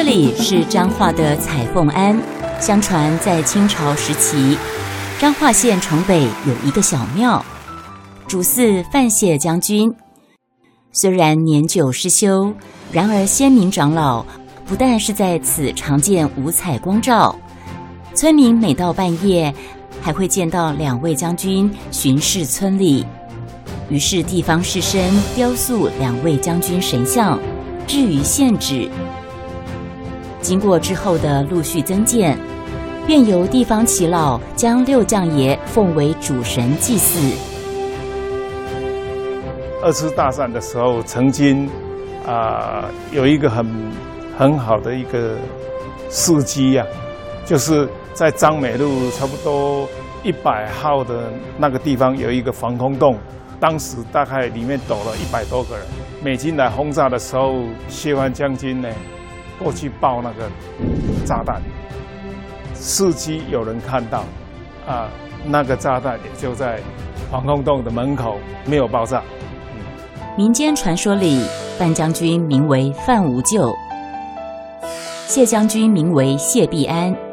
里是彰化的彩凤庵。相传在清朝时期，彰化县城北有一个小庙，主祀范谢将军。虽然年久失修，然而先民长老不但是在此常见五彩光照，村民每到半夜还会见到2位将军巡视村里。于是地方士绅雕塑2位将军神像，置于县址。经过之后的陆续增建，便由地方耆老将6将爷奉为主神祭祀。 2次大战的时候，曾经有一个很好的一个事迹啊，就是在彰美路差不多100号的那个地方有一个防空洞，当时大概里面躲了100多个人。美军来轰炸的时候，谢藩将军呢过去爆那个炸弹，伺机有人看到，那个炸弹也就在防空洞的门口，没有爆炸。 民间传说里，范将军名为范无咎，谢将军名为谢必安。